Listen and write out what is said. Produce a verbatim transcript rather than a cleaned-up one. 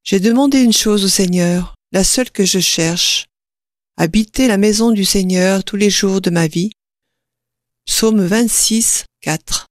J'ai demandé une chose au Seigneur, la seule que je cherche, habiter la maison du Seigneur tous les jours de ma vie. Psaume vingt-six, quatre.